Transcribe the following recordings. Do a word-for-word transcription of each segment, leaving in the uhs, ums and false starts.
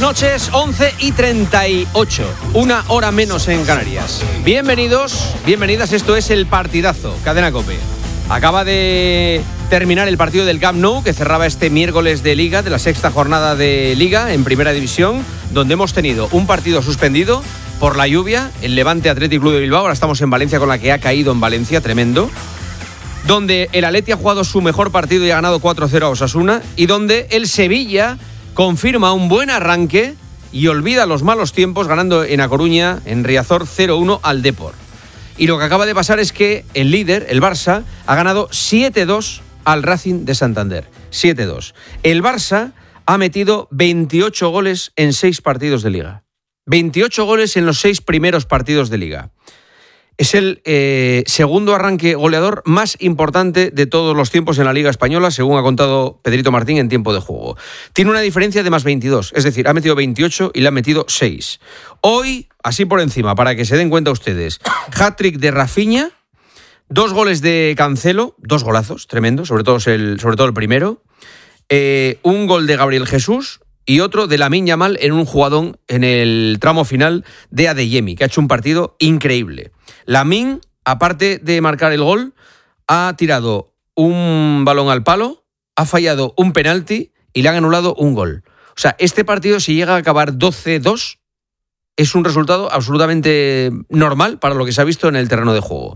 noches, once y treinta y ocho, una hora menos en Canarias. Bienvenidos, bienvenidas, esto es El Partidazo, Cadena COPE. Acaba de terminar el partido del Camp Nou, que cerraba este miércoles de Liga, de la sexta jornada de Liga en Primera División, donde hemos tenido un partido suspendido por la lluvia, el Levante Athletic Club de Bilbao. Ahora estamos en Valencia con la que ha caído en Valencia, tremendo. Donde el Atleti ha jugado su mejor partido y ha ganado cuatro cero a Osasuna, y donde el Sevilla confirma un buen arranque y olvida los malos tiempos ganando en A Coruña, en Riazor, cero uno al Depor. Y lo que acaba de pasar es que el líder, el Barça, ha ganado siete dos al Racing de Santander. siete dos. El Barça ha metido veintiocho goles en seis partidos de Liga. veintiocho goles en los seis primeros partidos de Liga. Es el eh, segundo arranque goleador más importante de todos los tiempos en la Liga Española, según ha contado Pedrito Martín en tiempo de juego. Tiene una diferencia de más veintidós, es decir, ha metido veintiocho y le ha metido seis. Hoy, así por encima, para que se den cuenta ustedes, hat-trick de Rafinha, dos goles de Cancelo, dos golazos, tremendo, sobre todo el, sobre todo el primero, eh, un gol de Gabriel Jesús y otro de Lamine Yamal en un jugadón en el tramo final de Adeyemi, que ha hecho un partido increíble. Lamine, aparte de marcar el gol, ha tirado un balón al palo, ha fallado un penalti y le han anulado un gol. O sea, este partido, si llega a acabar doce dos, es un resultado absolutamente normal para lo que se ha visto en el terreno de juego.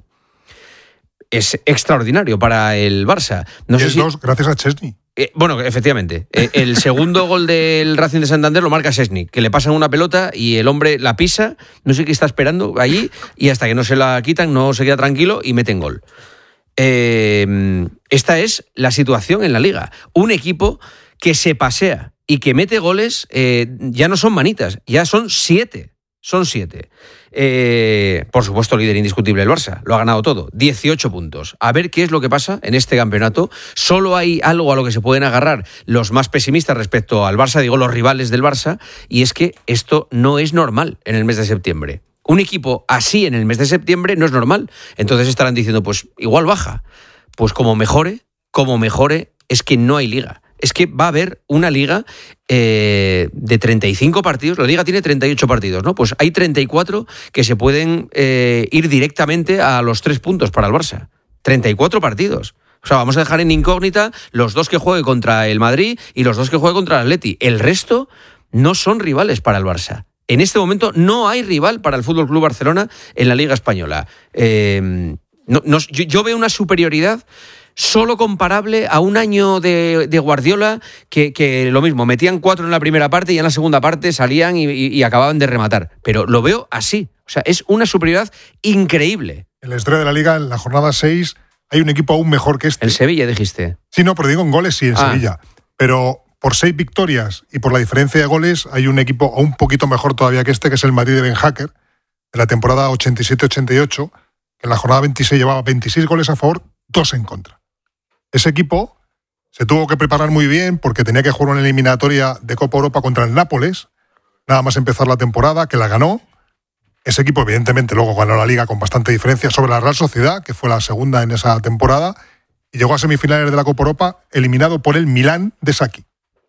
Es extraordinario para el Barça. No y sé es si... dos, gracias a Chesney. Eh, bueno, efectivamente. Eh, el segundo gol del Racing de Santander lo marca Szczęsny, que le pasan una pelota y el hombre la pisa, no sé qué está esperando allí, y hasta que no se la quitan no se queda tranquilo y meten gol. Eh, esta es la situación en la Liga. Un equipo que se pasea y que mete goles, eh, ya no son manitas, ya son siete. Son siete. Eh, por supuesto, líder indiscutible el Barça. Lo ha ganado todo. dieciocho puntos. A ver qué es lo que pasa en este campeonato. Solo hay algo a lo que se pueden agarrar los más pesimistas respecto al Barça, digo, los rivales del Barça, y es que esto no es normal en el mes de septiembre. Un equipo así en el mes de septiembre no es normal. Entonces estarán diciendo, pues igual baja. Pues como mejore, como mejore, es que no hay liga. Es que va a haber una liga eh, de treinta y cinco partidos. La liga tiene treinta y ocho partidos, ¿no? Pues hay treinta y cuatro que se pueden eh, ir directamente a los tres puntos para el Barça. treinta y cuatro partidos. O sea, vamos a dejar en incógnita los dos que juegue contra el Madrid y los dos que juegue contra el Atleti. El resto no son rivales para el Barça. En este momento no hay rival para el F C Barcelona en la Liga Española. Eh, no, no, yo, yo veo una superioridad solo comparable a un año de, de Guardiola, que, que lo mismo, metían cuatro en la primera parte y en la segunda parte salían y, y, y acababan de rematar. Pero lo veo así. O sea, es una superioridad increíble. En la historia de la Liga, en la jornada seis, hay un equipo aún mejor que este. El Sevilla, dijiste. Sí, no, pero digo en goles sí, en ah. Sevilla. Pero por seis victorias y por la diferencia de goles, hay un equipo aún un poquito mejor todavía que este, que es el Madrid de Ben Hacker, de la temporada ochenta y siete ochenta y ocho, que en la jornada veintiséis llevaba veintiséis goles a favor, dos en contra. Ese equipo se tuvo que preparar muy bien porque tenía que jugar una eliminatoria de Copa Europa contra el Nápoles, nada más empezar la temporada, que la ganó. Ese equipo, evidentemente, luego ganó la Liga con bastante diferencia sobre la Real Sociedad, que fue la segunda en esa temporada, y llegó a semifinales de la Copa Europa, eliminado por el Milán de Sacchi.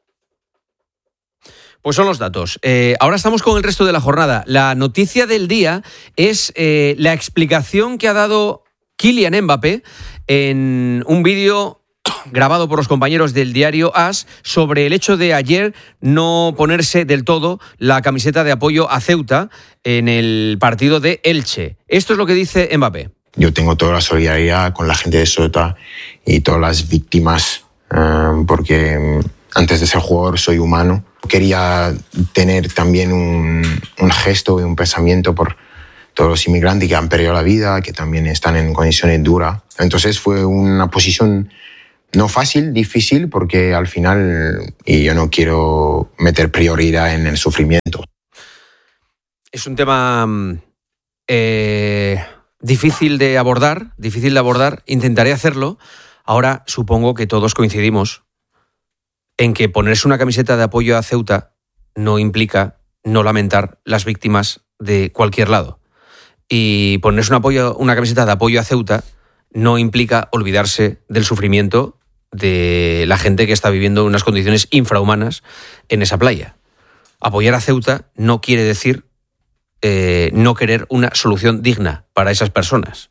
Pues son los datos. Eh, ahora estamos con el resto de la jornada. La noticia del día es eh, la explicación que ha dado Kylian Mbappé en un vídeo grabado por los compañeros del diario AS sobre el hecho de ayer no ponerse del todo la camiseta de apoyo a Ceuta en el partido de Elche. Esto es lo que dice Mbappé. Yo tengo toda la solidaridad con la gente de Ceuta y todas las víctimas, eh, porque antes de ser jugador soy humano. Quería tener también un, un gesto y un pensamiento por todos los inmigrantes que han perdido la vida, que también están en condiciones duras. Entonces fue una posición no fácil, difícil, porque al final y yo no quiero meter prioridad en el sufrimiento. Es un tema eh, difícil de abordar, difícil de abordar. Intentaré hacerlo. Ahora supongo que todos coincidimos en que ponerse una camiseta de apoyo a Ceuta no implica no lamentar las víctimas de cualquier lado. Y ponerse un apoyo, una camiseta de apoyo a Ceuta no implica olvidarse del sufrimiento de la gente que está viviendo unas condiciones infrahumanas en esa playa. apoyar a Ceuta no quiere decir eh, no querer una solución digna para esas personas.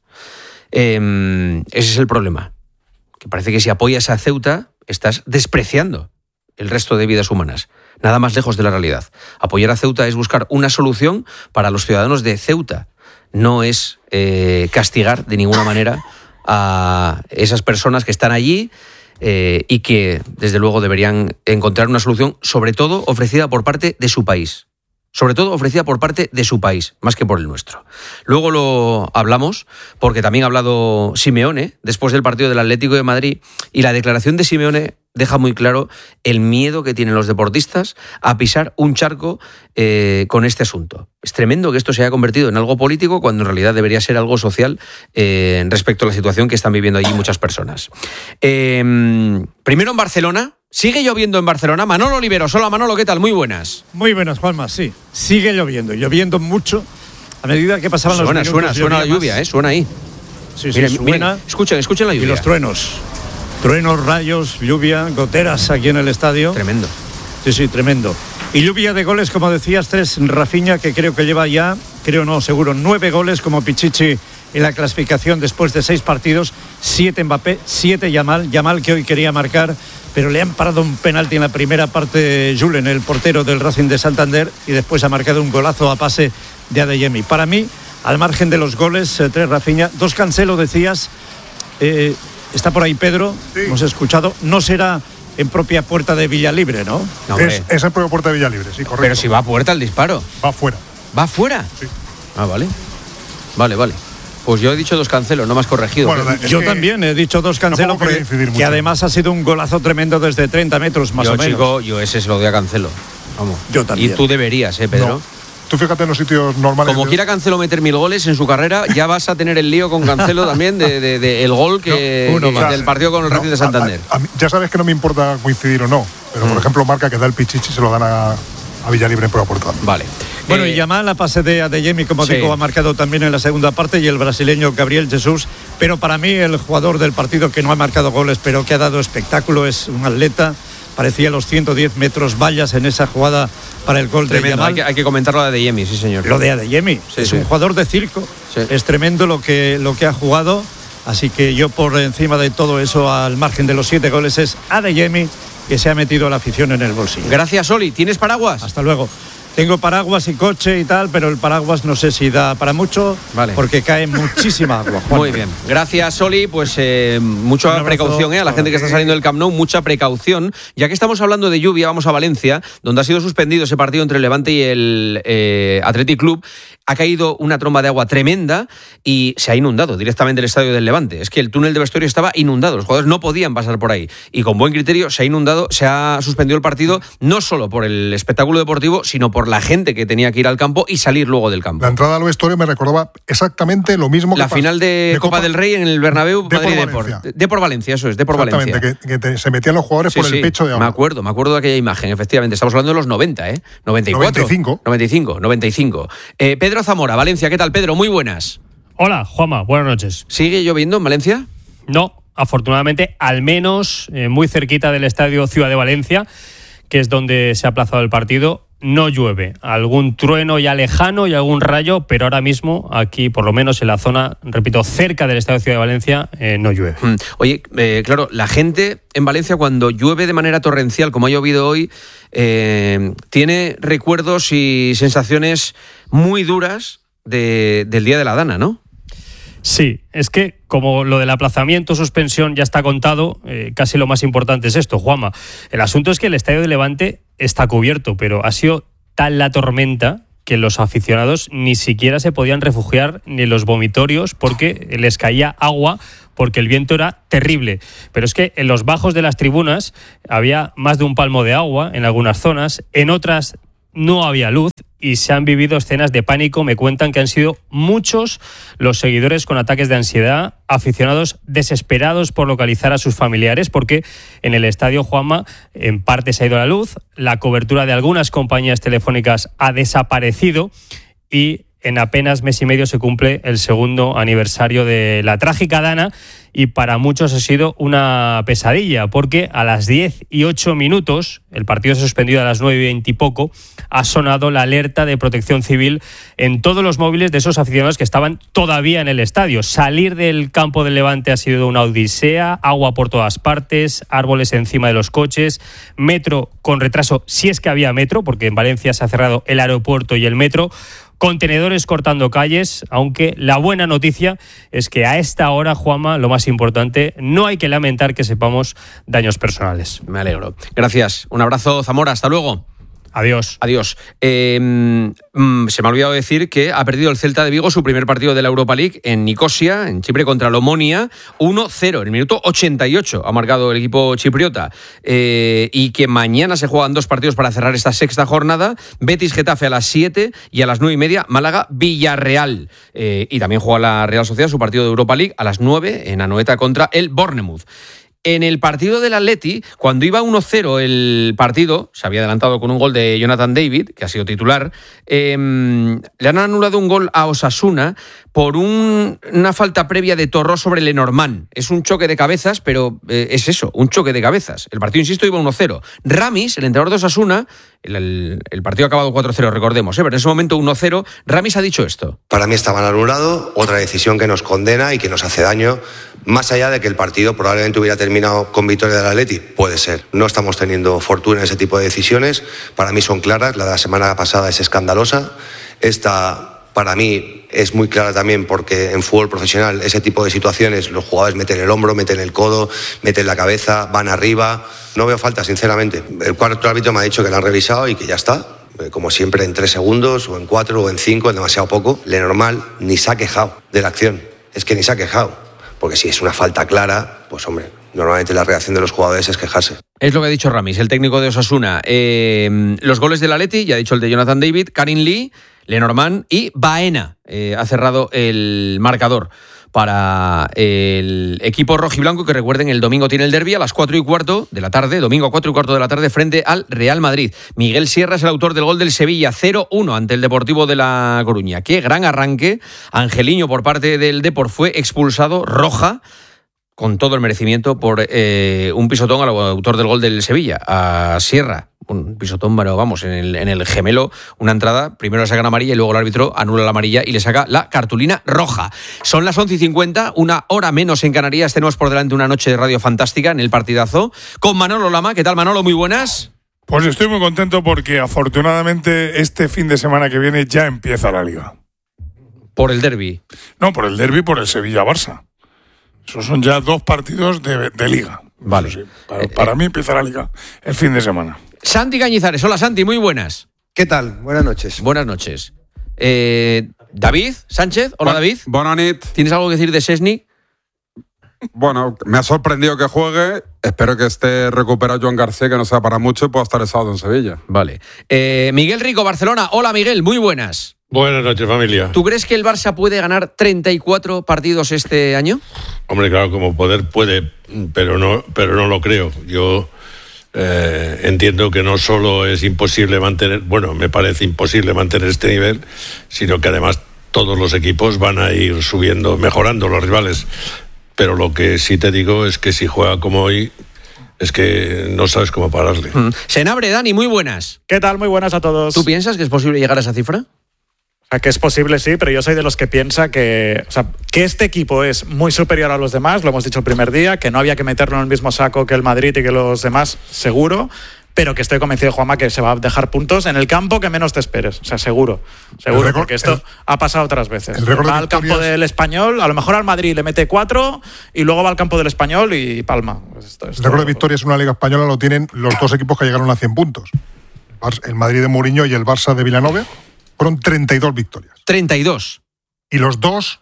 Eh, ese es el problema. Que parece que si apoyas a Ceuta estás despreciando el resto de vidas humanas. Nada más lejos de la realidad. Apoyar a Ceuta es buscar una solución para los ciudadanos de Ceuta. No es eh, castigar de ninguna manera a esas personas que están allí eh, y que, desde luego, deberían encontrar una solución, sobre todo ofrecida por parte de su país. Sobre todo ofrecida por parte de su país, más que por el nuestro. Luego lo hablamos, porque también ha hablado Simeone después del partido del Atlético de Madrid, y la declaración de Simeone deja muy claro el miedo que tienen los deportistas a pisar un charco eh, con este asunto. Es tremendo que esto se haya convertido en algo político cuando en realidad debería ser algo social eh, respecto a la situación que están viviendo allí muchas personas. Eh, primero en Barcelona. ¿Sigue lloviendo en Barcelona? Manolo Oliveros. Hola Manolo, ¿qué tal? Muy buenas. Muy buenas, Juanma, sí. Sigue lloviendo, lloviendo mucho a medida que pasaban suena, los minutos. Suena, suena la lluvia, ¿eh? Suena ahí. Sí, sí, miren, suena. Miren, escuchen, escuchen la lluvia. Y los truenos. Truenos, rayos, lluvia, goteras aquí en el estadio. Tremendo. Sí, sí, tremendo. Y lluvia de goles, como decías, tres Rafinha, que creo que lleva ya, creo no, seguro, nueve goles como Pichichi en la clasificación después de seis partidos, siete Mbappé, siete Yamal, Yamal que hoy quería marcar, pero le han parado un penalti en la primera parte Julen, el portero del Racing de Santander, y después ha marcado un golazo a pase de Adeyemi. Para mí, al margen de los goles, eh, tres Rafinha, dos Cancelo, decías, eh, está por ahí Pedro, sí. Hemos escuchado, no será en propia puerta de Villalibre, ¿no? no es, es en propia puerta de Villalibre, sí, correcto. Pero si va a puerta el disparo. Va afuera. ¿Va afuera? Sí. Ah, vale. Vale, vale. Pues yo he dicho dos Cancelo, no me has corregido. Bueno, yo también he dicho dos Cancelo, que, que además ha sido un golazo tremendo desde treinta metros más yo, o menos. Chico, yo ese se lo doy a Cancelo. Vamos. Yo también. Y tú deberías, ¿eh, Pedro? No. Tú fíjate en los sitios normales. Como quiera Cancelo meter mil goles en su carrera, ya vas a tener el lío con Cancelo también de, de, de el gol que, no, uno que del partido con el Racing no, de Santander. A, a, a mí, ya sabes que no me importa coincidir o no, pero mm. por ejemplo marca que da el Pichichi se lo dan a, a Villalibre por la puerta. Vale. Bueno, eh, y Yamal, a pase de Adeyemi, como sí. digo, ha marcado también en la segunda parte, y el brasileño Gabriel Jesús. Pero para mí el jugador del partido que no ha marcado goles, pero que ha dado espectáculo, es un atleta. Parecía los ciento diez metros vallas en esa jugada para el gol tremendo, de Yamal. Hay que, hay que comentarlo de Adeyemi, sí señor. Lo de Adeyemi, sí, es sí. un jugador de circo. Sí. Es tremendo lo que, lo que ha jugado. Así que yo, por encima de todo eso, al margen de los siete goles, es Adeyemi, que se ha metido a la afición en el bolsillo. Gracias, Oli. ¿Tienes paraguas? Hasta luego. Tengo paraguas y coche y tal, pero el paraguas no sé si da para mucho, vale. porque cae muchísima agua. Juan. Muy bien. Gracias, Oli. Pues eh, mucha precaución eh, a la gente que está saliendo del Camp Nou, mucha precaución. Ya que estamos hablando de lluvia, vamos a Valencia, donde ha sido suspendido ese partido entre el Levante y el eh, Athletic Club. Ha caído una tromba de agua tremenda y se ha inundado directamente el estadio del Levante. Es que el túnel de vestuario estaba inundado, los jugadores no podían pasar por ahí. Y con buen criterio se ha inundado, se ha suspendido el partido, no solo por el espectáculo deportivo, sino por la gente que tenía que ir al campo y salir luego del campo. La entrada al vestuario me recordaba exactamente lo mismo que la final de, de Copa, Copa del Rey en el Bernabéu, Madrid Depor. De por Valencia, eso es, de por Valencia. Exactamente, que, que te, se metían los jugadores sí, por el sí, pecho de agua. Me acuerdo, me acuerdo de aquella imagen, efectivamente. Estamos hablando de los noventa, ¿eh? noventa y cuatro. noventa y cinco. noventa y cinco, noventa y cinco. Eh, Pedro Zamora, Valencia, ¿qué tal, Pedro? Muy buenas. Hola, Juanma, buenas noches. ¿Sigue lloviendo en Valencia? No, afortunadamente, al menos eh, muy cerquita del estadio Ciudad de Valencia, que es donde se ha aplazado el partido, no llueve. Algún trueno ya lejano y algún rayo, pero ahora mismo aquí, por lo menos en la zona, repito, cerca del estadio Ciudad de Valencia, eh, no llueve. Mm. Oye, eh, claro, la gente en Valencia cuando llueve de manera torrencial, como ha llovido hoy, eh, tiene recuerdos y sensaciones muy duras de, del Día de la Dana, ¿no? Sí, es que como lo del aplazamiento, suspensión ya está contado, eh, casi lo más importante es esto, Juanma. El asunto es que el estadio de Levante está cubierto, pero ha sido tal la tormenta que los aficionados ni siquiera se podían refugiar ni en los vomitorios porque les caía agua, porque el viento era terrible. Pero es que en los bajos de las tribunas había más de un palmo de agua en algunas zonas, en otras no había luz y se han vivido escenas de pánico. Me cuentan que han sido muchos los seguidores con ataques de ansiedad, aficionados desesperados por localizar a sus familiares, porque en el estadio, Juanma, en parte se ha ido la luz, la cobertura de algunas compañías telefónicas ha desaparecido y en apenas mes y medio se cumple el segundo aniversario de la trágica Dana, y para muchos ha sido una pesadilla, porque a las diez y ocho minutos, el partido se ha suspendido a las nueve y veinte y poco, ha sonado la alerta de protección civil en todos los móviles de esos aficionados que estaban todavía en el estadio. Salir del campo del Levante ha sido una odisea, agua por todas partes, árboles encima de los coches, metro con retraso, si es que había metro, porque en Valencia se ha cerrado el aeropuerto y el metro, contenedores cortando calles, aunque la buena noticia es que a esta hora, Juanma, lo más importante, no hay que lamentar que sepamos daños personales. Me alegro. Gracias. Un abrazo, Zamora. Hasta luego. Adiós. Adiós. Eh, mm, se me ha olvidado decir que ha perdido el Celta de Vigo su primer partido de la Europa League en Nicosia, en Chipre, contra el Omonia, uno cero. En el minuto ochenta y ocho ha marcado el equipo chipriota. Eh, y que mañana se juegan dos partidos para cerrar esta sexta jornada. Betis-Getafe a las siete y a las nueve y media Málaga-Villarreal. Eh, y también juega la Real Sociedad su partido de Europa League a las nueve en Anoeta contra el Bournemouth. En el partido del Atleti, cuando iba uno cero el partido, se había adelantado con un gol de Jonathan David, que ha sido titular, eh, le han anulado un gol a Osasuna por un, una falta previa de Torró sobre Lenormand. Es un choque de cabezas, pero eh, es eso, un choque de cabezas. El partido, insisto, iba uno cero. Ramis, el entrenador de Osasuna, el, el, el partido ha acabado cuatro cero, recordemos, ¿eh? Pero en ese momento uno cero, Ramis ha dicho esto. Para mí está mal anulado, otra decisión que nos condena y que nos hace daño, más allá de que el partido probablemente hubiera terminado con victoria del Atleti, puede ser. No estamos teniendo fortuna en ese tipo de decisiones, para mí son claras, la de la semana pasada es escandalosa, esta para mí es muy clara también porque en fútbol profesional ese tipo de situaciones los jugadores meten el hombro, meten el codo, meten la cabeza, van arriba, no veo falta sinceramente. El cuarto árbitro me ha dicho que lo han revisado y que ya está. Como siempre, en tres segundos, o en cuatro, o en cinco, es demasiado poco. Lenormand ni se ha quejado de la acción. Es que ni se ha quejado. Porque si es una falta clara, pues hombre, normalmente la reacción de los jugadores es quejarse. Es lo que ha dicho Ramis, el técnico de Osasuna. Eh, los goles del Atleti, ya ha dicho el de Jonathan David, Karim Lee, Lenormand y Baena. Eh, ha cerrado el marcador para el equipo rojiblanco, que recuerden, el domingo tiene el derbi a las cuatro y cuarto de la tarde, domingo a cuatro y cuarto de la tarde, frente al Real Madrid. Miguel Sierra es el autor del gol del Sevilla, cero uno ante el Deportivo de La Coruña. Qué gran arranque. Angeliño, por parte del Depor, fue expulsado, roja, con todo el merecimiento, por eh, un pisotón al autor del gol del Sevilla, a Sierra. Un pisotón, bueno, vamos, en el, en el gemelo, una entrada, primero le sacan amarilla y luego el árbitro anula la amarilla y le saca la cartulina roja. Son las once y cincuenta, una hora menos en Canarias. Tenemos por delante una noche de radio fantástica en el partidazo con Manolo Lama. ¿Qué tal, Manolo? Muy buenas. Pues estoy muy contento porque afortunadamente este fin de semana que viene ya empieza la Liga. ¿Por el derbi? No, por el derbi, por el Sevilla-Barça. Esos son ya dos partidos de, de Liga. Vale. Sí, para eh, para eh. mí empieza la Liga el fin de semana. Santi Cañizares. Hola, Santi, muy buenas. ¿Qué tal? Buenas noches. Buenas noches. Eh, David Sánchez. Hola, Bu- David. Buenas noches. ¿Tienes algo que decir de Szczęsny? Bueno, me ha sorprendido que juegue. Espero que esté recuperado Joan García, que no sea para mucho, y pueda estar el sábado en Sevilla. Vale. Eh, Miguel Rico, Barcelona. Hola, Miguel, muy buenas. Buenas noches, familia. ¿Tú crees que el Barça puede ganar treinta y cuatro partidos este año? Hombre, claro, como poder puede, pero no, pero no lo creo. Yo eh, entiendo que no solo es imposible mantener, bueno, me parece imposible mantener este nivel, sino que además todos los equipos van a ir subiendo, mejorando los rivales. Pero lo que sí te digo es que si juega como hoy, es que no sabes cómo pararle. Mm. Senabre, Dani, muy buenas. ¿Qué tal? Muy buenas a todos. ¿Tú piensas que es posible llegar a esa cifra? O sea, que es posible, sí, pero yo soy de los que piensa que, o sea, que este equipo es muy superior a los demás, lo hemos dicho el primer día, que no había que meterlo en el mismo saco que el Madrid y que los demás, seguro, pero que estoy convencido, Juanma, que se va a dejar puntos en el campo que menos te esperes. O sea, seguro, seguro, récord, porque esto el, ha pasado otras veces. Va al campo del Español, a lo mejor al Madrid le mete cuatro y luego va al campo del Español y palma. Pues esto, esto, el récord de victorias en una Liga Española lo tienen los dos equipos que llegaron a cien puntos. El Madrid de Mourinho y el Barça de Vilanova. Fueron treinta y dos victorias. treinta y dos. Y los dos,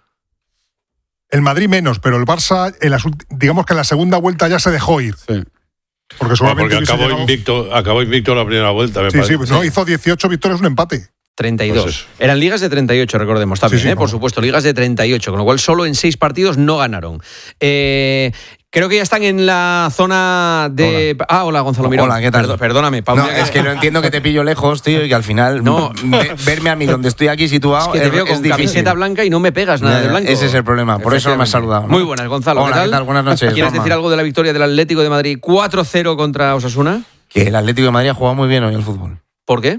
el Madrid menos, pero el Barça, en las, digamos que en la segunda vuelta ya se dejó ir. Sí. Porque, solamente bueno, porque acabó, invicto, acabó invicto la primera vuelta, me sí, parece. Sí, pues no, hizo dieciocho victorias, un empate. treinta y dos. Pues Eran ligas de treinta y ocho, recordemos también, sí, sí, ¿eh? No. Por supuesto, ligas de treinta y ocho, con lo cual solo en seis partidos no ganaron. Eh, Creo que ya están en la zona de... Hola. Ah, hola, Gonzalo Mirón. Hola, ¿qué tal? Perdón, perdóname, Pablo. No, es que no entiendo que te pillo lejos, tío, y que al final no. ve, verme a mí donde estoy aquí situado es que te es, veo con es difícil. Camiseta blanca y no me pegas nada de blanco. Ese es el problema, por eso no me has saludado, ¿no? Muy buenas, Gonzalo. Hola, ¿qué tal? ¿qué tal? Buenas noches. ¿Quieres Juanma. decir algo de la victoria del Atlético de Madrid cuatro cero contra Osasuna? Que el Atlético de Madrid ha jugado muy bien hoy al fútbol. ¿Por qué?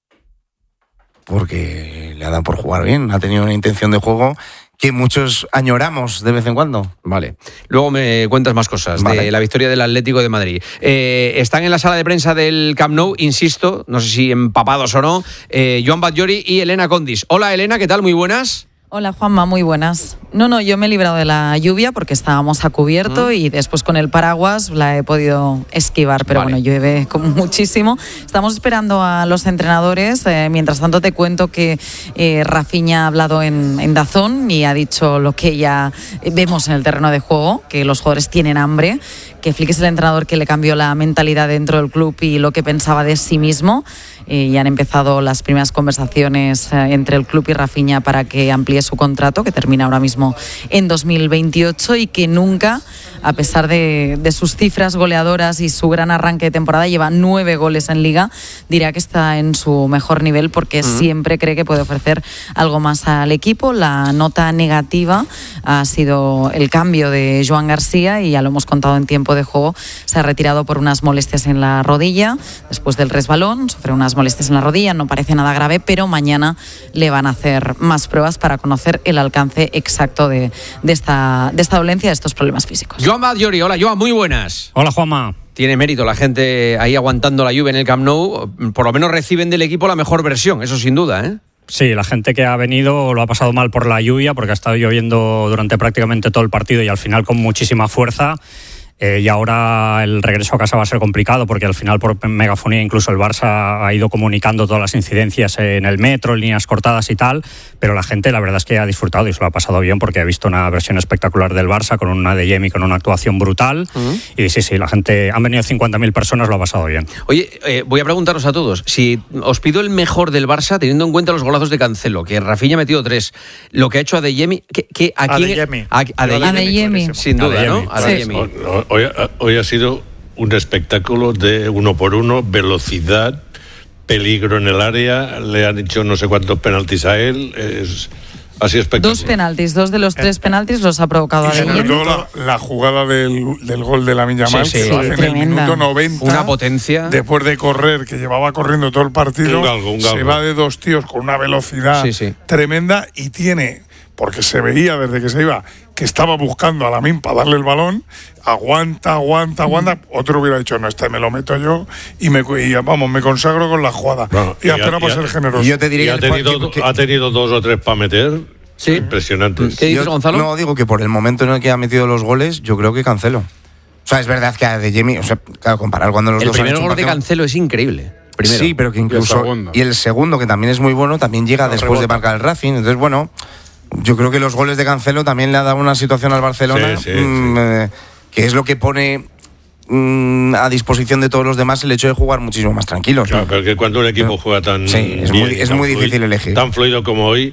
Porque le ha dado por jugar bien, ha tenido una intención de juego que muchos añoramos de vez en cuando. Vale. Luego me cuentas más cosas vale. de la victoria del Atlético de Madrid. Eh, están en la sala de prensa del Camp Nou, insisto, no sé si empapados o no, eh, Joan Batllori y Elena Condis. Hola, Elena, ¿qué tal? Muy buenas. Hola, Juanma, muy buenas. No, no, yo me he librado de la lluvia porque estábamos a cubierto mm. y después con el paraguas la he podido esquivar, pero vale. bueno, llueve como muchísimo. Estamos esperando a los entrenadores. Eh, mientras tanto te cuento que eh, Rafinha ha hablado en, en Dazón y ha dicho lo que ya vemos en el terreno de juego, que los jugadores tienen hambre, que Flick es el entrenador que le cambió la mentalidad dentro del club y lo que pensaba de sí mismo. Eh, y han empezado las primeras conversaciones eh, entre el club y Rafinha para que amplíe su contrato, que termina ahora mismo en dos mil veintiocho, y que nunca, a pesar de, de sus cifras goleadoras y su gran arranque de temporada, lleva nueve goles en Liga, diría que está en su mejor nivel porque uh-huh. siempre cree que puede ofrecer algo más al equipo. La nota negativa ha sido el cambio de Joan García, y ya lo hemos contado en tiempo de juego, se ha retirado por unas molestias en la rodilla, después del resbalón, sufre unas molestias en la rodilla, no parece nada grave, pero mañana le van a hacer más pruebas para conocer el alcance exacto de, de, esta, de esta dolencia, de estos problemas físicos. Joan Batllori, hola Joan, muy buenas. Hola Juanma. Tiene mérito la gente ahí aguantando la lluvia en el Camp Nou, por lo menos reciben del equipo la mejor versión, eso sin duda, ¿eh? Sí, la gente que ha venido lo ha pasado mal por la lluvia, porque ha estado lloviendo durante prácticamente todo el partido y al final con muchísima fuerza. Eh, y ahora el regreso a casa va a ser complicado porque al final por megafonía incluso el Barça ha ido comunicando todas las incidencias en el metro, en líneas cortadas y tal, pero la gente la verdad es que ha disfrutado y se lo ha pasado bien porque ha visto una versión espectacular del Barça con una de Yemi, con una actuación brutal. Uh-huh. Y sí, sí, la gente, han venido cincuenta mil personas, lo ha pasado bien. Oye, eh, voy a preguntaros a todos, si os pido el mejor del Barça teniendo en cuenta los golazos de Cancelo, que Rafinha ha metido tres, lo que ha hecho Adeyemi, que, que aquí Adeyemi. Adeyemi, sin duda, ¿no? Adeyemi. Sí. Hoy, hoy ha sido un espectáculo de uno por uno, velocidad, peligro en el área, le han hecho no sé cuántos penaltis a él, es así espectacular. Dos penaltis, dos de los tres penaltis los ha provocado a Sobre todo la, la jugada del, del gol de Lamine Yamal, sí, sí, que lo hace en el minuto noventa. Una potencia. Después de correr, que llevaba corriendo todo el partido, un galgo, un galgo. Se va de dos tíos con una velocidad sí, sí. tremenda y tiene... porque se veía desde que se iba que estaba buscando a Lamine para darle el balón, aguanta, aguanta, aguanta, mm. otro hubiera dicho, no, este me lo meto yo y, me, y vamos, me consagro con la jugada. Bueno, y espera para ser generoso. Yo te diría y ha, tenido, que, que, ha tenido dos o tres para meter, sí. impresionantes. ¿Qué dices, Gonzalo? No, digo que por el momento en el que ha metido los goles, yo creo que Cancelo. O sea, es verdad que a Adeyemi, o sea, claro, comparar cuando los el dos primer han hecho gol de Cancelo es increíble. Primero. Sí, pero que incluso... Y el, y el segundo, que también es muy bueno, también llega no, después rebota. de marcar el Racing. Entonces, bueno... Yo creo que los goles de Cancelo también le ha dado una situación al Barcelona sí, sí, mmm, sí. Eh, que es lo que pone mmm, a disposición de todos los demás el hecho de jugar muchísimo más tranquilos. Claro, pero que cuando un equipo juega tan sí, es bien, muy, es tan muy fluido, difícil elegir. Tan fluido como hoy,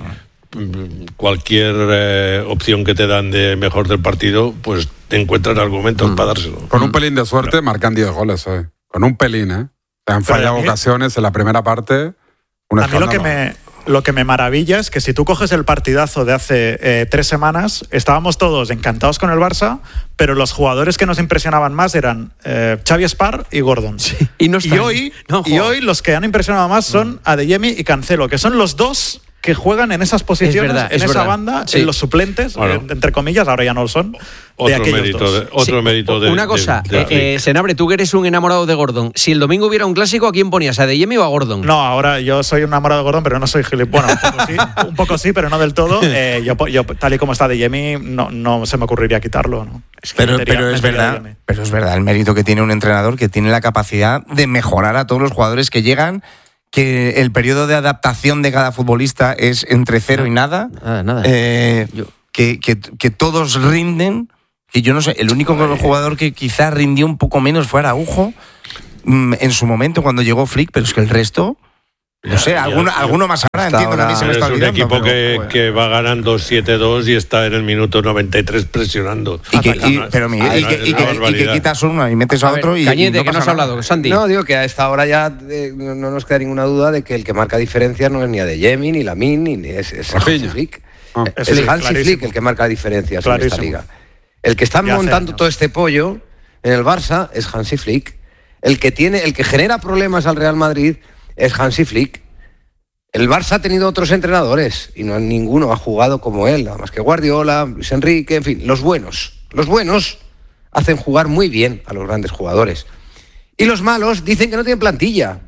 cualquier eh, opción que te dan de mejor del partido, pues te encuentran argumentos mm. para dárselo. Con un pelín de suerte claro. marcan diez goles hoy. Con un pelín, ¿eh? Se han fallado ocasiones en la primera parte. Un a mí lo que me... Lo que me maravilla es que si tú coges el partidazo de hace eh, tres semanas, estábamos todos encantados con el Barça, pero los jugadores que nos impresionaban más eran eh, Xavi Espar y Gordon. Sí, y, no y, hoy, no, y hoy los que han impresionado más son Adeyemi y Cancelo, que son los dos que juegan en esas posiciones, verdad, en esa verdad. banda, sí. en los suplentes, bueno, entre comillas, ahora ya no lo son. Otro de mérito, de, otro sí. mérito de. Una cosa, de, de, de eh, eh, Senabre, tú que eres un enamorado de Gordon, si el domingo hubiera un clásico, ¿a quién ponías? ¿A Adeyemi o a Gordon? No, ahora yo soy un enamorado de Gordon, pero no soy gilipollas. Bueno, un poco sí, un poco sí, pero no del todo. Eh, yo, yo, tal y como está Adeyemi, no, no se me ocurriría quitarlo. ¿no? Es que pero, pero es verdad, pero es verdad el mérito que tiene un entrenador que tiene la capacidad de mejorar a todos los jugadores que llegan. Que el periodo de adaptación de cada futbolista es entre cero y nada. Nada, nada. Eh, que, que, que todos rinden. Que yo no sé, el único Oye. jugador que quizás rindió un poco menos fue Araujo en su momento cuando llegó Flick, pero es que el resto No sé, alguno, ya, alguno más habrá, entiendo que a mí se me está olvidando. Es un equipo pero, que, que va ganando siete dos y está en el minuto noventa y tres presionando. Y que, y, pero mi, y, y, que, y, que, y que quitas uno y metes a, a otro ver, y Cañete, y no que no has hablado, Santi. No, digo que a esta hora ya eh, no, no nos queda ninguna duda de que el que marca diferencias no es ni Adeyemi, ni Lamine, ni es, es Hansi Flick. Ah. Es, es Hansi Flick el que marca diferencias clarísimo. En esta liga. El que está ya montando todo este pollo en el Barça es Hansi Flick. El que tiene, el que genera problemas al Real Madrid es Hansi Flick. El Barça ha tenido otros entrenadores y no ninguno ha jugado como él, nada más que Guardiola, Luis Enrique, en fin, los buenos. Los buenos hacen jugar muy bien a los grandes jugadores. Y los malos dicen que no tienen plantilla.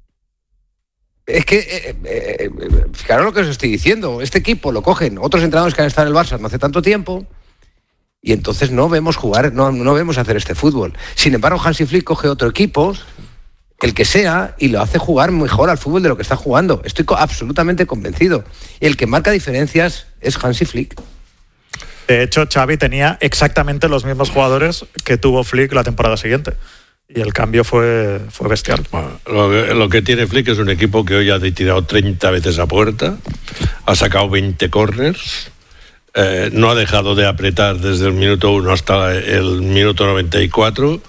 Es que, eh, eh, fijaros lo que os estoy diciendo, este equipo lo cogen otros entrenadores que han estado en el Barça no hace tanto tiempo y entonces no vemos jugar, no, no vemos hacer este fútbol. Sin embargo, Hansi Flick coge otro equipo, el que sea, y lo hace jugar mejor al fútbol de lo que está jugando. Estoy co- absolutamente convencido. Y el que marca diferencias es Hansi Flick. De hecho, Xavi tenía exactamente los mismos jugadores que tuvo Flick la temporada siguiente. Y el cambio fue, fue bestial. Bueno, lo, que, lo que tiene Flick es un equipo que hoy ha tirado treinta veces a puerta, ha sacado veinte córners, eh, no ha dejado de apretar desde el minuto uno hasta el minuto noventa y cuatro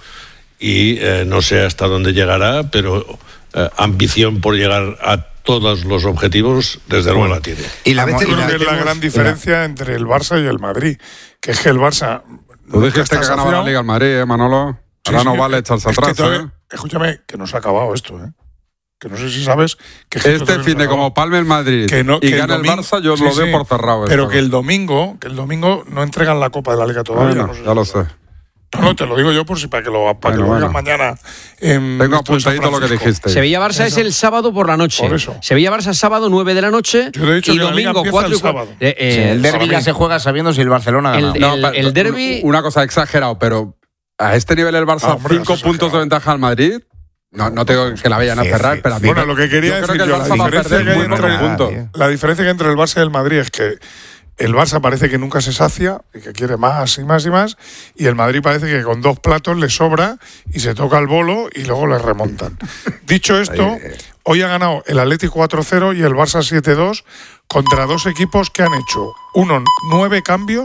y eh, no sé hasta dónde llegará, pero eh, ambición por llegar a todos los objetivos desde luego la tiene. Y la, a veces creo que es la gran diferencia la... entre el Barça y el Madrid, que es que el Barça... Tú dijiste que ganaba la Liga el Madrid, ¿eh, Manolo? Ahora sí, no sí, vale echarse atrás. Que todavía, ¿eh? Escúchame, que no se ha acabado esto, ¿eh? Que no sé si sabes que este fin de como palme el Madrid que no, y que gana el, domingo, el Barça, yo sí, lo doy sí, por cerrado. Pero esto, que el domingo, que el domingo no entregan la Copa de la Liga todavía. Bueno, no sé ya si lo sé. No, no, te lo digo yo por si para que lo, para bueno, que lo bueno. digas mañana. En Tengo apuntadito lo que dijiste. Sevilla-Barça es el sábado por la noche. Por eso. Sevilla-Barça sábado nueve de la noche. Yo te he dicho y que domingo cuatro y cuatro. Eh, eh, sí, el derbi ya se juega sabiendo si el Barcelona gana. El, el, no, el derbi. Una cosa exagerado, pero a este nivel el Barça, ah, hombre, cinco puntos de ventaja al Madrid. No, no tengo que la vayan a cerrar, pero a mí bueno, lo que quería decir que el Barça yo, va a perder muy pocos puntos. La diferencia que entre el Barça y el Madrid es que el Barça parece que nunca se sacia y que quiere más y más y más, y el Madrid parece que con dos platos le sobra y se toca el bolo y luego le remontan. Dicho esto, hoy ha ganado el Atlético cuatro cero y el Barça siete dos contra dos equipos que han hecho uno nueve cambios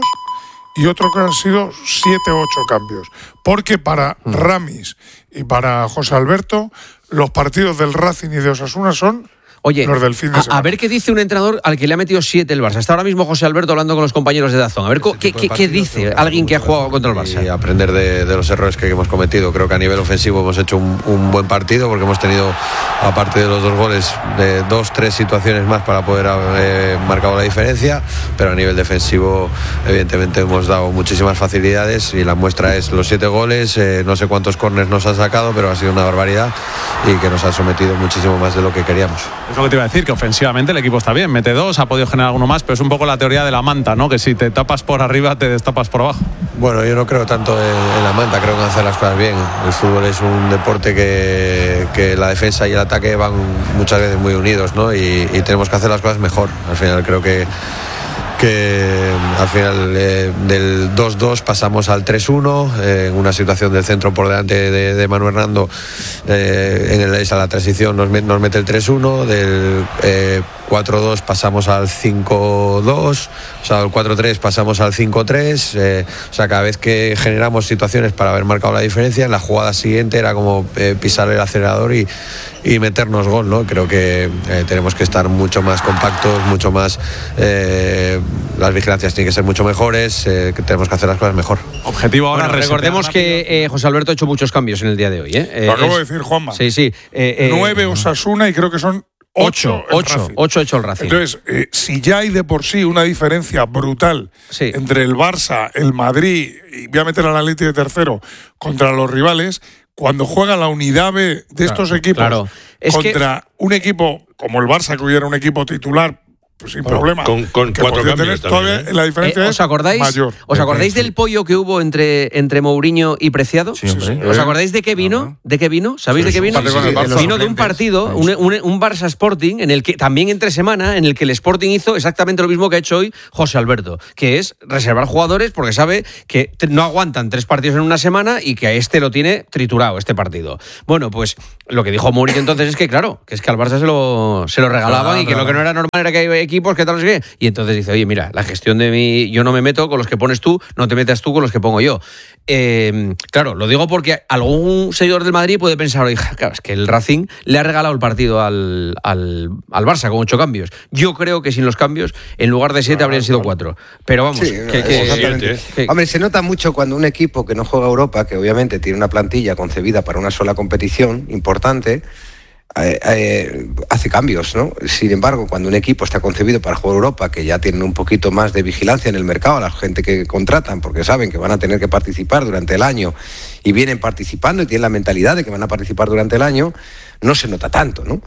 y otro que han sido siete ocho cambios. Porque para mm. Ramis y para José Alberto, los partidos del Racing y de Osasuna son Oye, los del fin de semana. A, a ver qué dice un entrenador al que le ha metido siete el Barça. Está ahora mismo José Alberto hablando con los compañeros de Dazón. A ver qué, qué, qué dice alguien que ha jugado contra el Barça. Y aprender de, de los errores que hemos cometido. Creo que a nivel ofensivo hemos hecho un, un buen partido porque hemos tenido, aparte de los dos goles, de dos, tres situaciones más para poder haber eh, marcado la diferencia. Pero a nivel defensivo, evidentemente, hemos dado muchísimas facilidades y la muestra es los siete goles. Eh, no sé cuántos córners nos ha sacado, pero ha sido una barbaridad y que nos ha sometido muchísimo más de lo que queríamos. Es lo que te iba a decir, que ofensivamente el equipo está bien, mete dos, ha podido generar alguno más, pero es un poco la teoría de la manta, ¿no? Que si te tapas por arriba, te destapas por abajo. Bueno, yo no creo tanto en, en la manta, creo que hacer las cosas bien. El fútbol es un deporte que, que la defensa y el ataque van muchas veces muy unidos, ¿no? Y, y tenemos que hacer las cosas mejor. Al final creo que que al final eh, del dos dos pasamos al tres uno eh, en una situación del centro por delante de, de Manu Hernando eh, en el, esa la transición nos, nos mete el tres uno, del eh, cuatro dos pasamos al cinco dos, o sea, del cuatro tres pasamos al cinco tres, eh, o sea, cada vez que generamos situaciones para haber marcado la diferencia, en la jugada siguiente era como eh, pisar el acelerador y, y meternos gol, ¿no? Creo que eh, tenemos que estar mucho más compactos, mucho más eh, las vigilancias tienen que ser mucho mejores, eh, que tenemos que hacer las cosas mejor. Objetivo ahora. Bueno, recordemos que eh, José Alberto ha hecho muchos cambios en el día de hoy. ¿eh? Lo acabo es, de decir, Juanma. Sí, sí. Eh, eh, Nueve Osasuna y creo que son ocho. Ocho, ocho ha hecho el Racing. Entonces, eh, si ya hay de por sí una diferencia brutal sí. entre el Barça, el Madrid, y voy a meter al Atleti de tercero, contra los rivales, cuando juega la unidad B de estos claro, equipos claro. Es contra que... un equipo como el Barça, que hubiera un equipo titular Pues sin problema. Con, con que cuatro podría cambios tener todavía, también, ¿eh? La diferencia Eh, es ¿Os acordáis, mayor. ¿os acordáis del pollo que hubo entre, entre Mourinho y Preciado? Sí, hombre. ¿Os acordáis de qué vino? ¿De qué vino? ¿Sabéis Sí, de qué sí, vino? sí, sí, sí, Vino de un partido, un, un, un Barça Sporting, en el que también entre semana, en el que el Sporting hizo exactamente lo mismo que ha hecho hoy José Alberto, que es reservar jugadores porque sabe que no aguantan tres partidos en una semana y que a este lo tiene triturado, este partido. Bueno, pues lo que dijo Mourinho entonces es que, claro, que es que al Barça se lo, se lo regalaban y que lo que no era normal era que hay equipos que tal, no sé qué. Y entonces dice, oye, mira, la gestión de mi... Yo no me meto con los que pones tú, no te metas tú con los que pongo yo. Eh, claro, lo digo porque algún seguidor del Madrid puede pensar, oye, claro, es que el Racing le ha regalado el partido al, al, al Barça con ocho cambios. Yo creo que sin los cambios, en lugar de siete, ah, habrían sido cuatro. Pero vamos, sí, que, no, que, exactamente. que, Hombre, se nota mucho cuando un equipo que no juega Europa, que obviamente tiene una plantilla concebida para una sola competición importante, Eh, eh, hace cambios, ¿no? Sin embargo, cuando un equipo está concebido para jugar Europa, que ya tienen un poquito más de vigilancia en el mercado, la gente que contratan, porque saben que van a tener que participar durante el año y vienen participando y tienen la mentalidad de que van a participar durante el año, no se nota tanto, ¿no?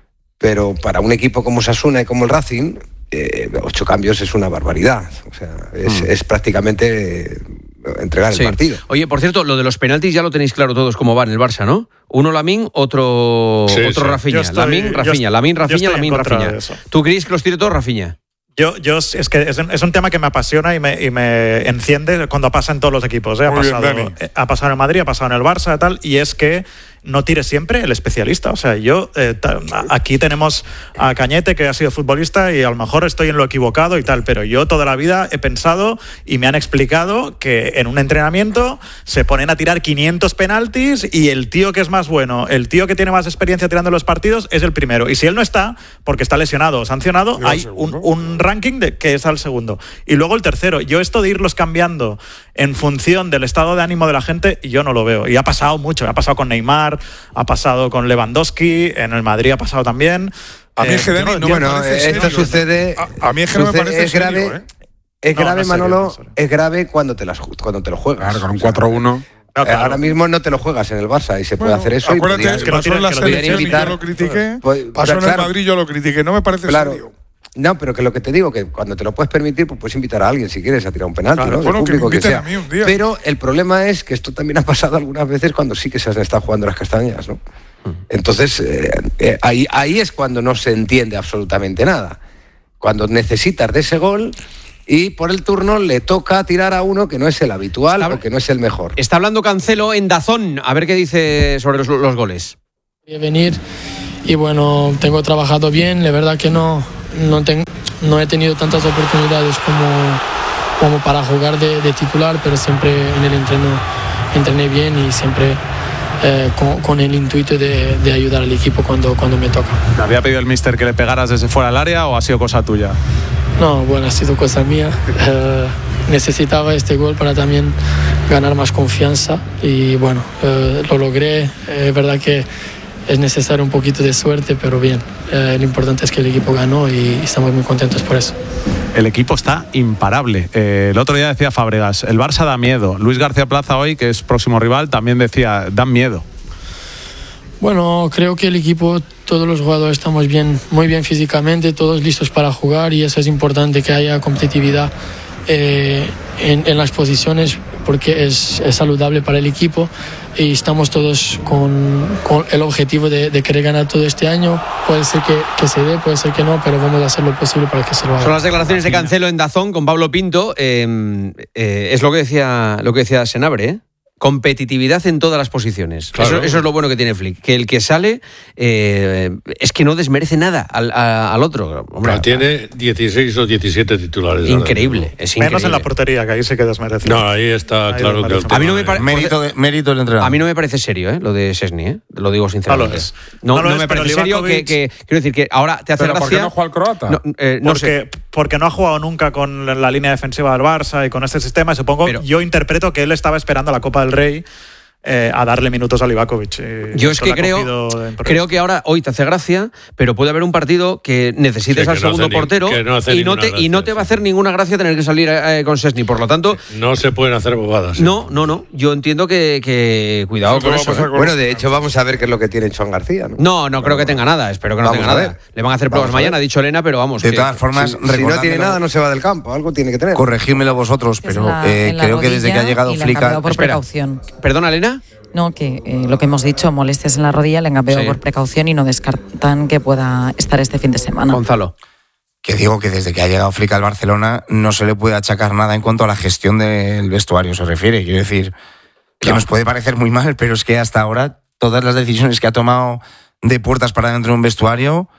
Pero para un equipo como Osasuna y como el Racing, eh, ocho cambios es una barbaridad. O sea, es, mm. es prácticamente... Eh, entregar sí. el partido. Oye, por cierto, lo de los penaltis ya lo tenéis claro todos cómo va en el Barça, ¿no? Uno Lamín, otro, sí, otro sí. Rafinha. Estoy, Lamín, Rafinha, Lamín, Rafinha, Lamín, Rafinha. ¿Tú crees que los tire todos Rafinha? Yo, yo es que es un, es un tema que me apasiona y me, y me enciende cuando pasa en todos los equipos. ¿eh? Ha, pasado, bien, ha pasado en el Madrid, ha pasado en el Barça y tal, y es que no tire siempre el especialista. O sea, yo eh, ta, aquí tenemos a Cañete, que ha sido futbolista, y a lo mejor estoy en lo equivocado y tal, pero yo toda la vida he pensado y me han explicado que en un entrenamiento se ponen a tirar quinientos penaltis y el tío que es más bueno, el tío que tiene más experiencia tirando los partidos es el primero. Y si él no está, porque está lesionado o sancionado, hay un, un ranking de que es al segundo. Y luego el tercero. Yo esto de irlos cambiando en función del estado de ánimo de la gente, yo no lo veo. Y ha pasado mucho. Ha pasado con Neymar, ha pasado con Lewandowski, en el Madrid ha pasado también. A mí es que, eh, Dani, no, bueno, me parece esto serio. sucede... A, a mí es que no me parece es grave, serio, ¿eh? Es no, grave, no Manolo, serio, no es grave cuando te, las, cuando te lo juegas. Claro, con un cuatro uno. No, claro. Ahora mismo no te lo juegas en el Barça y se puede Bueno, hacer eso. Acuérdate, y podías, que pasó en la selección y yo lo critiqué, pues, pasó en el claro, Madrid yo lo critiqué, no me parece claro. serio. No, pero que lo que te digo, que cuando te lo puedes permitir, pues puedes invitar a alguien si quieres a tirar un penalti, Claro, ¿no? bueno, Del público que me que inviten sea. a mí un día. Pero el problema es que esto también ha pasado algunas veces cuando sí que se han estado jugando las castañas, ¿no? Entonces, eh, eh, ahí, ahí es cuando no se entiende absolutamente nada. Cuando necesitas de ese gol y por el turno le toca tirar a uno que no es el habitual está, o que no es el mejor. Está hablando Cancelo en Dazón. A ver qué dice sobre los, los goles. Voy a venir y bueno, tengo trabajado bien. La verdad que no, no, ten, no he tenido tantas oportunidades como, como para jugar de, de titular, pero siempre en el entreno entrené bien y siempre... Eh, con, con el intuito de, de ayudar al equipo cuando, cuando me toca. ¿Te había pedido el míster que le pegaras desde fuera del área o ha sido cosa tuya? No, bueno, ha sido cosa mía. Eh, necesitaba este gol para también ganar más confianza y bueno, eh, lo logré. Es eh, verdad que es necesario un poquito de suerte, pero bien. Eh, lo importante es que el equipo ganó y estamos muy contentos por eso. El equipo está imparable. Eh, el otro día decía Fábregas, el Barça da miedo. Luis García Plaza hoy, que es próximo rival, también decía, dan miedo. Bueno, creo que el equipo, todos los jugadores estamos bien, muy bien físicamente, todos listos para jugar y eso es importante, que haya competitividad eh, en, en las posiciones, porque es, es saludable para el equipo y estamos todos con, con el objetivo de, de querer ganar todo este año. Puede ser que, que se dé, puede ser que no, pero vamos a hacer lo posible para que se lo haga. Son las declaraciones de Cancelo en Dazón con Pablo Pinto. Eh, eh, es lo que decía, lo que decía Senabre, ¿eh? Competitividad en todas las posiciones. Claro. Eso, eso es lo bueno que tiene Flick. Que el que sale eh, es que no desmerece nada al, a, al otro. Hombre, no, tiene dieciséis o diecisiete titulares. Increíble. Es increíble. Menos en la portería, que ahí se que desmerece. No, ahí está ahí claro que... A mí no me parece... Mérito, de, mérito del entrenador. A mí no me parece serio, ¿eh? Lo de Szczęsny, ¿eh? Lo digo sinceramente. No lo es. No, no, lo no es, me parece serio que, que... Quiero decir que ahora te hace ¿Pero gracia... por qué no juega el croata? No, eh, no porque, sé. porque no ha jugado nunca con la línea defensiva del Barça y con este sistema. Y supongo, Pero, yo interpreto que él estaba esperando la Copa del Rey eh, a darle minutos a Livakovic. Eh, Yo es que creo, creo que ahora hoy te hace gracia, pero puede haber un partido que necesites sí, que al segundo no portero ni, no y, no te, gracia, y no te va a hacer ninguna gracia tener que salir eh, con Szczęsny. Por lo tanto, no se pueden hacer bobadas. ¿sí? No, no, no. Yo entiendo que, que cuidado eso con eso. ¿eh? Bueno, de hecho, vamos a ver qué es lo que tiene Joan García. No, no, no creo que tenga nada. Espero que no tenga nada. Le van a hacer pruebas mañana, ha dicho Elena, pero vamos. De que, todas formas, si, si no tiene nada, no se va del campo. Algo tiene que tener. Corregídmelo vosotros, pero la, eh, creo que desde que ha llegado Flick. Por precaución. ¿Perdona, Elena? No, que eh, lo que hemos dicho, molestias en la rodilla, le han cambiado sí. por precaución y no descartan que pueda estar este fin de semana. Gonzalo. Que digo que desde que ha llegado Flick al Barcelona no se le puede achacar nada en cuanto a la gestión del vestuario se refiere. Quiero decir, que claro. nos puede parecer muy mal, pero es que hasta ahora todas las decisiones que ha tomado de puertas para dentro de un vestuario,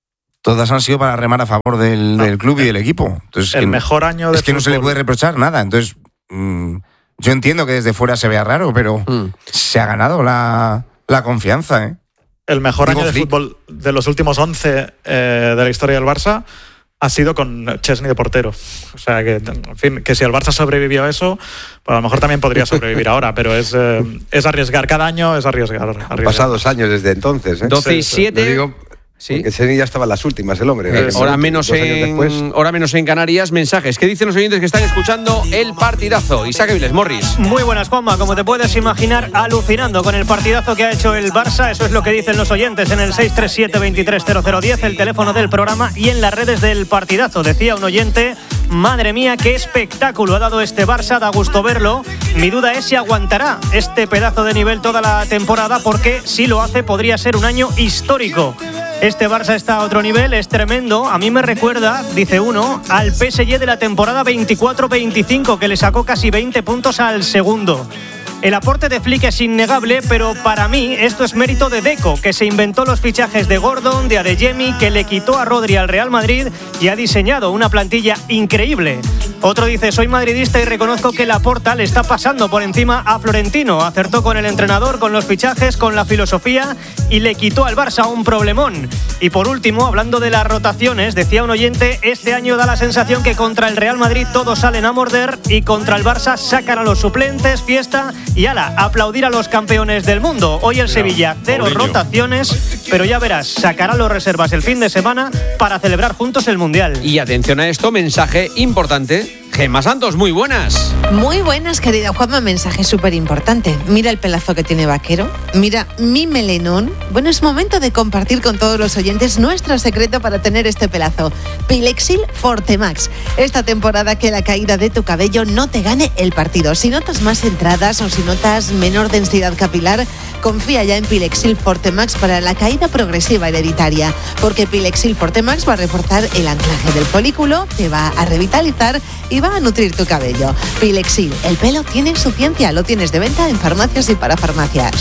todas han sido para remar a favor del, no, del club y del equipo. Entonces, el que, mejor año de Es que fútbol. no se le puede reprochar nada. Entonces, mmm, yo entiendo que desde fuera se vea raro, pero mm. se ha ganado la, la confianza, ¿eh? El mejor Digo, año de Flick. fútbol de los últimos once eh, de la historia del Barça ha sido con Szczęsny de portero. O sea, que, en fin, que si el Barça sobrevivió a eso, pues a lo mejor también podría sobrevivir ahora, pero es, eh, es arriesgar. Cada año es arriesgar. arriesgar. Pasados años desde entonces, ¿eh? doce y siete. Sí. Porque Szczęsny ya estaba en las últimas, el hombre. Eh, hora, menos en, hora menos en Canarias. Mensajes. ¿Qué dicen los oyentes que están escuchando el partidazo? Isaac Viles, Morris. Muy buenas, Juanma. Como te puedes imaginar, alucinando con el partidazo que ha hecho el Barça. Eso es lo que dicen los oyentes en el seis tres siete, veintitrés cero cero diez, el teléfono del programa, y en las redes del partidazo. Decía un oyente: madre mía, qué espectáculo ha dado este Barça, da gusto verlo. Mi duda es si aguantará este pedazo de nivel toda la temporada, porque si lo hace podría ser un año histórico. Este Barça está a otro nivel, es tremendo. A mí me recuerda, dice uno, al P S G de la temporada veinticuatro veinticinco, que le sacó casi veinte puntos al segundo. El aporte de Flick es innegable, pero para mí esto es mérito de Deco, que se inventó los fichajes de Gordon, de Adeyemi, que le quitó a Rodri al Real Madrid y ha diseñado una plantilla increíble. Otro dice: soy madridista y reconozco que Laporta le está pasando por encima a Florentino. Acertó con el entrenador, con los fichajes, con la filosofía y le quitó al Barça un problemón. Y por último, hablando de las rotaciones, decía un oyente: este año da la sensación que contra el Real Madrid todos salen a morder y contra el Barça sacan a los suplentes, fiesta y ala, aplaudir a los campeones del mundo. Hoy el Sevilla, cero Mourinho. rotaciones, pero ya verás, sacará los reservas el fin de semana para celebrar juntos el Mundial. Y atención a esto, mensaje importante. Gemma Santos, muy buenas. Muy buenas, querida Juanma, mensaje súper importante. Mira el pelazo que tiene Vaquero, mira mi melenón. Bueno, es momento de compartir con todos los oyentes nuestro secreto para tener este pelazo. Pilexil Forte Max. Esta temporada que la caída de tu cabello no te gane el partido. Si notas más entradas o si notas menor densidad capilar, confía ya en Pilexil Forte Max para la caída progresiva hereditaria, porque Pilexil Forte Max va a reforzar el anclaje del folículo, te va a revitalizar y va a nutrir tu cabello. Pilexil, el pelo tiene su ciencia, lo tienes de venta en farmacias y para farmacias.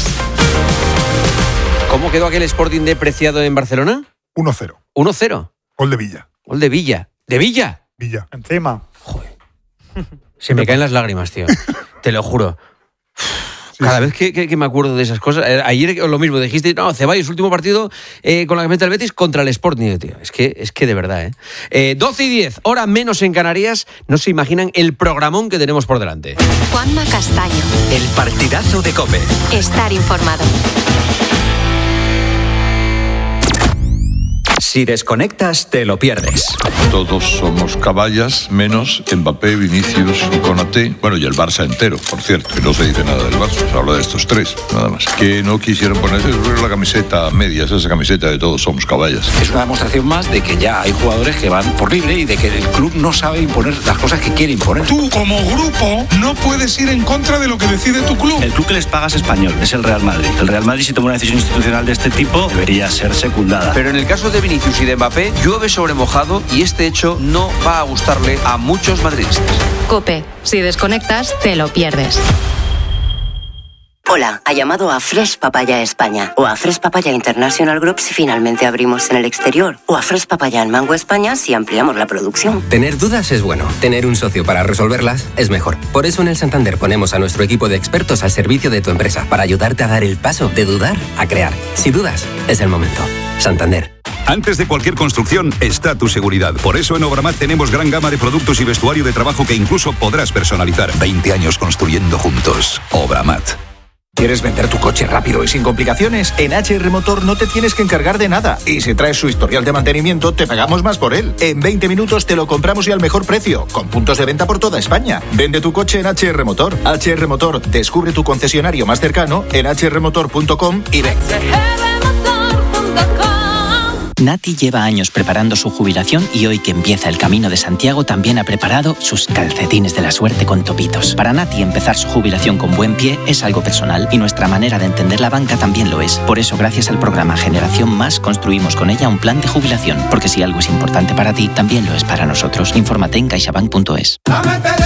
¿Cómo quedó aquel Sporting depreciado en Barcelona? uno cero. uno cero. Gol de Villa. Gol de Villa. ¿De Villa? Villa. Encima. Joder. Se me caen las lágrimas, tío. Te lo juro. Cada vez que, que, que me acuerdo de esas cosas. Ayer lo mismo, dijiste, no, Ceballos, último partido eh, con la camiseta del Betis contra el Sporting, tío. Es que, es que de verdad, ¿eh? eh doce y diez, hora menos en Canarias. No se imaginan el programón que tenemos por delante. Juanma Castaño. El partidazo de COPE. Estar informado. Si desconectas, te lo pierdes. Todos somos caballas, menos Mbappé, Vinicius y Konaté. Bueno, y el Barça entero, por cierto. Que no se dice nada del Barça, se habla de estos tres, nada más. Que no quisieron ponerse la camiseta a medias, esa camiseta de todos somos caballas. Es una demostración más de que ya hay jugadores que van por libre y de que el club no sabe imponer las cosas que quiere imponer. Tú, como grupo, no puedes ir en contra de lo que decide tu club. El club que les paga es español, es el Real Madrid. El Real Madrid, si toma una decisión institucional de este tipo, debería ser secundada. Pero en el caso de Vinicius y de Mbappé, llueve sobre mojado y este hecho no va a gustarle a muchos madridistas. COPE, si desconectas, te lo pierdes. Hola, ha llamado a Fresh Papaya España o a Fresh Papaya International Group si finalmente abrimos en el exterior o a Fresh Papaya en Mango España si ampliamos la producción. Tener dudas es bueno, tener un socio para resolverlas es mejor. Por eso en el Santander ponemos a nuestro equipo de expertos al servicio de tu empresa para ayudarte a dar el paso de dudar a crear. Si dudas, es el momento. Santander. Antes de cualquier construcción está tu seguridad. Por eso en Obramat tenemos gran gama de productos y vestuario de trabajo que incluso podrás personalizar. veinte años construyendo juntos. Obramat. ¿Quieres vender tu coche rápido y sin complicaciones? En H R Motor no te tienes que encargar de nada. Y si traes su historial de mantenimiento, te pagamos más por él. En veinte minutos te lo compramos y al mejor precio, con puntos de venta por toda España. Vende tu coche en H R Motor. H R Motor, descubre tu concesionario más cercano en h r motor punto com y ven. Nati lleva años preparando su jubilación y hoy que empieza el Camino de Santiago también ha preparado sus calcetines de la suerte con topitos. Para Nati empezar su jubilación con buen pie es algo personal y nuestra manera de entender la banca también lo es. Por eso gracias al programa Generación Más construimos con ella un plan de jubilación, porque si algo es importante para ti, también lo es para nosotros. Infórmate en caixabank punto es.